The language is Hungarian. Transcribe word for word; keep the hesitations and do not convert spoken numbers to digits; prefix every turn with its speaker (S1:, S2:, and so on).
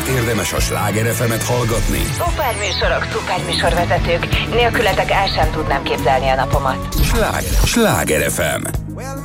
S1: Miért érdemes a Sláger ef emet hallgatni?
S2: Szuper műsorok, szuper műsorvezetők. Nélkületek el sem tudnám képzelni a napomat.
S1: Sláger, Sláger ef em.